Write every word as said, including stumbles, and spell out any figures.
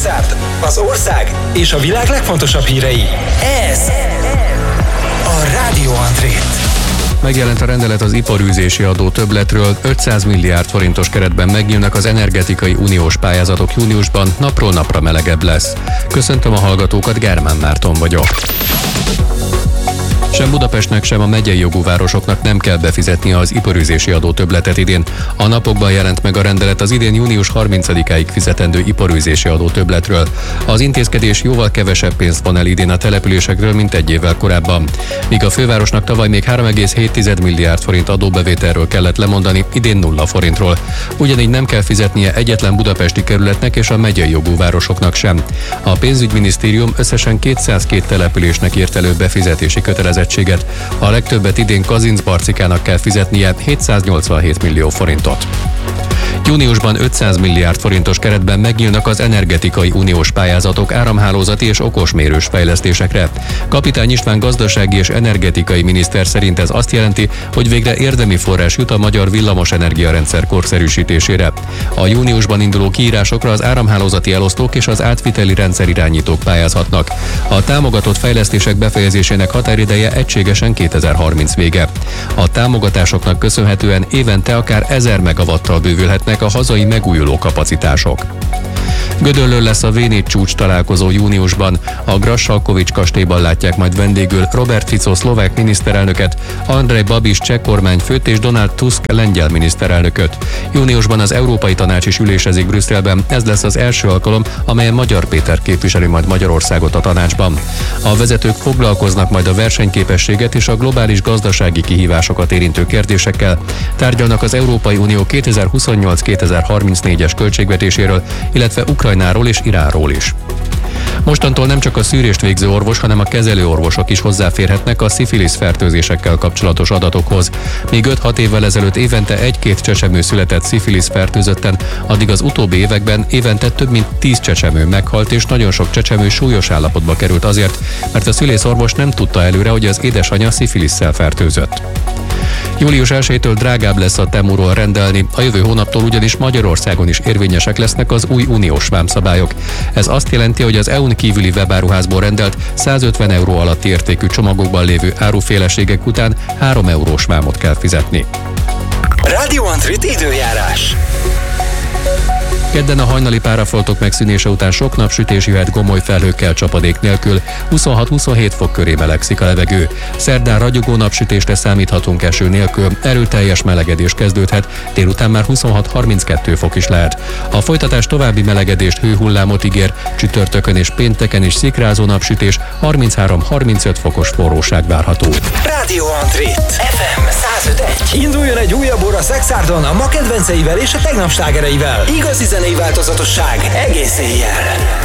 Szekszárd, az ország és a világ legfontosabb hírei. Ez a Rádió Andrét. Megjelent a rendelet az iparűzési adó többletről, ötszáz milliárd forintos keretben megnyílnak az energetikai uniós pályázatok júniusban, napról napra melegebb lesz. Köszöntöm a hallgatókat, Germán Márton vagyok. Sem Budapestnek, sem a megyei jogú városoknak nem kell befizetnie az iparűzési adó többletet idén. A napokban jelent meg a rendelet az idén június harmincadikáig fizetendő iparűzési adó többletről. Az intézkedés jóval kevesebb pénzt von el idén a településekről, mint egy évvel korábban. Míg a fővárosnak tavaly még három egész hét milliárd forint adóbevételről kellett lemondani, idén nulla forintról. Ugyanígy nem kell fizetnie egyetlen budapesti kerületnek és a megyei jogú városoknak sem. A pénzügyminisztérium összesen kétszázkettő településnek írt elő befizetési kötelezettséget. A legtöbbet idén Kazincbarcikának kell fizetnie, hétszáznyolcvanhét millió forintot. Júniusban ötszáz milliárd forintos keretben megnyílnak az energetikai uniós pályázatok áramhálózati és okosmérős fejlesztésekre. Kapitány István gazdasági és energetikai miniszter szerint ez azt jelenti, hogy végre érdemi forrás jut a magyar villamosenergia rendszer korszerűsítésére. A júniusban induló kiírásokra az áramhálózati elosztók és az átviteli rendszerirányítók pályázhatnak. A támogatott fejlesztések befejezésének határideje egységesen kétezer-harminc vége. A támogatásoknak köszönhetően évente akár ezer megawattal bővülhetnek a hazai megújuló kapacitások. Gödöllőn lesz a vé négy csúcs találkozó júniusban. A Grassalkovich kastélyban látják majd vendégül Robert Fico szlovák miniszterelnöket, Andrej Babis cseh kormányfőt és Donald Tusk lengyel miniszterelnököt. Júniusban az Európai Tanács is ülésezik Brüsszelben, ez lesz az első alkalom, amelyen Magyar Péter képviseli majd Magyarországot a tanácsban. A vezetők foglalkoznak majd a versenyképességet és a globális gazdasági kihívásokat érintő kérdésekkel. Tárgyalnak az Európai Unió kétezer-huszonnyolc kétezer-harmincnégyes költségvetéséről, illetve Ukrajnáról és Iránról is. Mostantól nem csak a szűrést végző orvos, hanem a kezelő orvosok is hozzáférhetnek a szifilisz fertőzésekkel kapcsolatos adatokhoz. Míg öt-hat évvel ezelőtt évente egy-két csecsemő született szifilisz fertőzötten, addig az utóbbi években évente több mint tíz csecsemő meghalt, és nagyon sok csecsemő súlyos állapotba került azért, mert a szülészorvos nem tudta előre, hogy az édesanyja szifilisszel fertőzött. július elsejétől drágább lesz a Temuról rendelni, a jövő hónaptól ugyanis Magyarországon is érvényesek lesznek az új uniós vámszabályok. Ez azt jelenti, hogy az é u-n kívüli webáruházból rendelt százötven euró alatti értékű csomagokban lévő áruféleségek után három eurós vámot kell fizetni. Rádió Andrét időjárás. Kedden a hajnali párafoltok megszűnése után sok napsütés jöhet gomoly felhőkkel csapadék nélkül, huszonhat-huszonhét fok köré melegszik a levegő. Szerdán ragyogó napsütésre számíthatunk eső nélkül, erőteljes melegedés kezdődhet, délután már huszonhat-harminckettő fok is lehet. A folytatás további melegedést, hőhullámot ígér, csütörtökön és pénteken is szikrázó napsütés, harminchárom-harmincöt fokos forróság várható. Rádió Andrét, ef em száz öt egy. Induljon egy újabb óra Szexárdon a ma kedvenceivel és a tegnap slágereivel. Igazi zenei változatosság egész éjjel.